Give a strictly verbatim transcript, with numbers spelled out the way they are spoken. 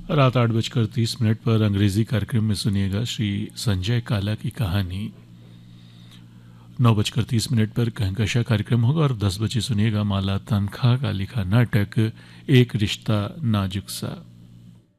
रात आठ बजकर तीस मिनट पर अंग्रेजी कार्यक्रम में सुनिएगा श्री संजय काला की कहानी। नौ बजकर तीस मिनट पर कहकशा कार्यक्रम होगा और दस बजे सुनिएगा माला तनखा का लिखा नाटक एक रिश्ता नाजुक सा।